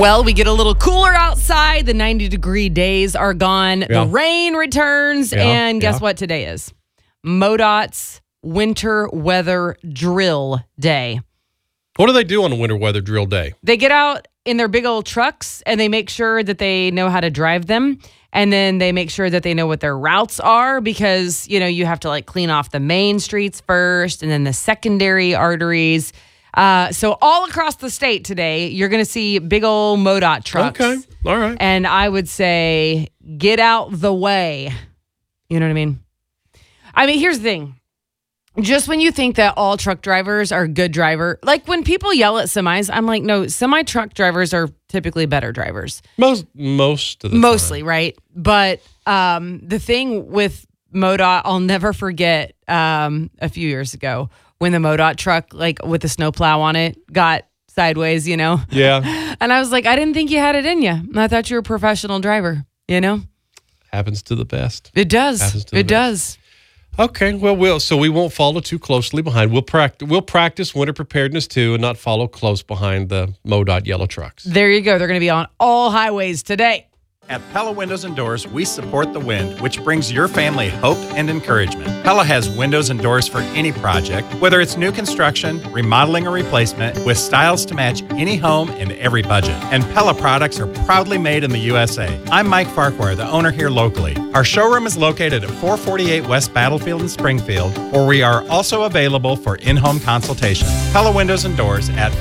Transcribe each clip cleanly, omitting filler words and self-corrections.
Well, we get a little cooler outside. The 90-degree days are gone. Yeah. The rain returns. And guess what today is? MoDOT's Winter Weather Drill Day. What do they do on a winter weather drill day? They get out in their big old trucks and they make sure that they know how to drive them. And then they make sure that they know what their routes are because, you know, you have to like clean off the main streets first and then the secondary arteries. So all across the state today, you're going to see big old MoDOT trucks. Okay. All right. And I would say, get out the way. You know what I mean? I mean, here's the thing. Just when you think that all truck drivers are good driver, like when people yell at semis, I'm like, no, semi-truck drivers are typically better drivers. Most of the Mostly, time. right? But the thing with MoDOT, I'll never forget a few years ago when the MoDOT truck, like with the snowplow on it, got sideways, you know? Yeah. And I was like, I didn't think you had it in you. I thought you were a professional driver, you know? Happens to the best. It does. It does. Okay, well, we won't follow too closely behind. We'll practice winter preparedness too, and not follow close behind the MoDOT yellow trucks. There you go. They're going to be on all highways today. At Pella Windows and Doors, we support the wind, which brings your family hope and encouragement. Pella has windows and doors for any project, whether it's new construction, remodeling, or replacement, with styles to match any home and every budget. And Pella products are proudly made in the USA. I'm Mike Farquhar, the owner here locally. Our showroom is located at 448 West Battlefield in Springfield, where we are also available for in-home consultation. Pella Windows and Doors at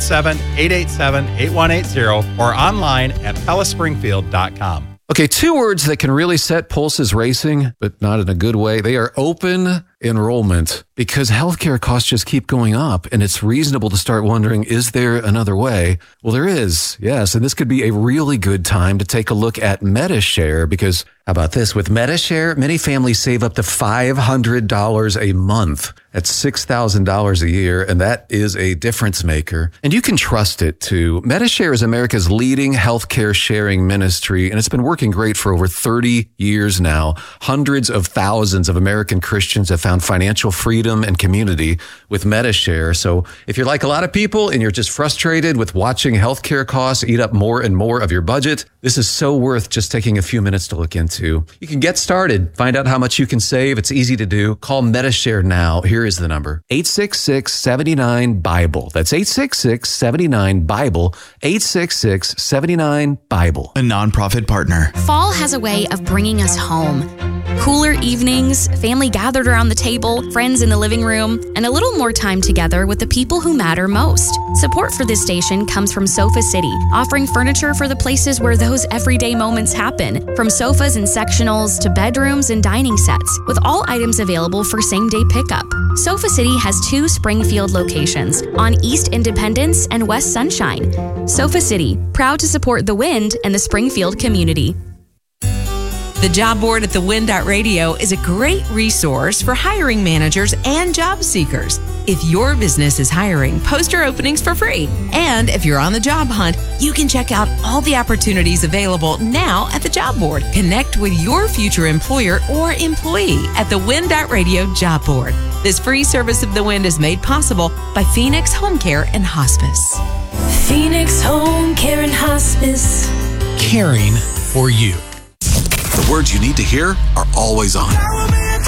417-887-8180 or online at pellaspringfield.com. Okay, two words that can really set pulses racing, but not in a good way. They are open enrollment, because healthcare costs just keep going up, and it's reasonable to start wondering, is there another way? Well, there is, yes, and this could be a really good time to take a look at Medi-Share, because how about this? With Medi-Share, many families save up to $500 a month. That's $6,000 a year, and that is a difference maker. And you can trust it, too. Medi-Share is America's leading healthcare sharing ministry, and it's been working great for over 30 years now. Hundreds of thousands of American Christians have found financial freedom and community with Medi-Share. So if you're like a lot of people and you're just frustrated with watching healthcare costs eat up more and more of your budget, this is so worth just taking a few minutes to look into. You can get started, find out how much you can save. It's easy to do. Call Medi-Share now. Here is the number: 866-79-BIBLE. That's 866-79-BIBLE. 866-79-BIBLE. A nonprofit partner. Fall has a way of bringing us home. Cooler evenings, family gathered around the table, friends in the living room, and a little more time together with the people who matter most. Support for this station comes from Sofa City, offering furniture for the places where those everyday moments happen, from sofas and sectionals to bedrooms and dining sets, with all items available for same-day pickup. Sofa City has 2 Springfield locations on East Independence and West Sunshine. Sofa City, proud to support the Wind and the Springfield community. The Job Board at thewind.radio is a great resource for hiring managers and job seekers. If your business is hiring, post your openings for free. And if you're on the job hunt, you can check out all the opportunities available now at the Job Board. Connect with your future employer or employee at thewind.radio Job Board. This free service of the Wind is made possible by Phoenix Home Care and Hospice. Phoenix Home Care and Hospice. Caring for you. The words you need to hear are always on.